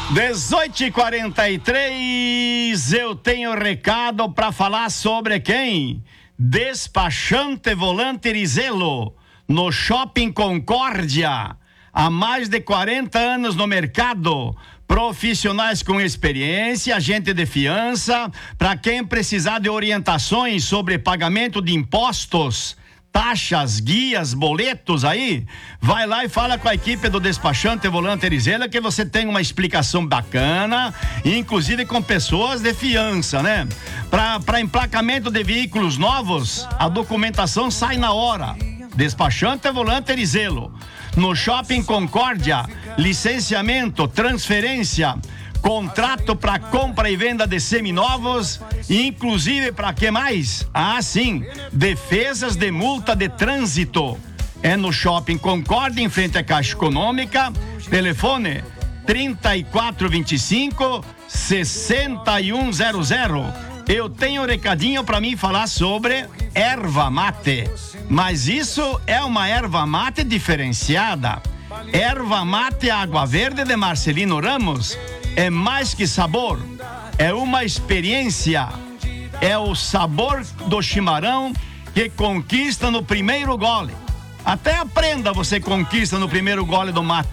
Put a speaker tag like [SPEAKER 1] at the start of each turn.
[SPEAKER 1] 18h43, eu tenho recado para falar sobre quem? Despachante Volante Rizelo, no Shopping Concórdia. Há mais de 40 anos no mercado. Profissionais com experiência, agente de fiança, para quem precisar de orientações sobre pagamento de impostos, taxas, guias, boletos aí, vai lá e fala com a equipe do Despachante Volante Rizelo que você tem uma explicação bacana, inclusive com pessoas de fiança, né? Para emplacamento de veículos novos, a documentação sai na hora. Despachante Volante Rizelo. No Shopping Concórdia, licenciamento, transferência, contrato para compra e venda de seminovos, inclusive para que mais? Ah, sim, defesas de multa de trânsito. É no Shopping Concórdia, em frente à Caixa Econômica. Telefone 3425-6100. Eu tenho um recadinho para mim falar sobre erva mate. Mas isso é uma erva mate diferenciada. Erva mate Água Verde de Marcelino Ramos é mais que sabor, é uma experiência. É o sabor do chimarrão que conquista no primeiro gole. Até aprenda, você conquista no primeiro gole do mate.